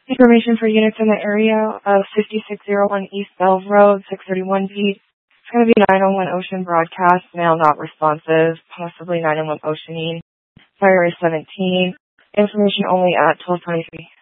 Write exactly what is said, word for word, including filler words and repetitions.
Information for units in the area of fifty-six oh one East Bells Road, six thirty-one B. It's going to be nine one one Ocean broadcast, mail not responsive, possibly nine one one Oceanine. Fire is seventeen. Information only at twelve twenty-three.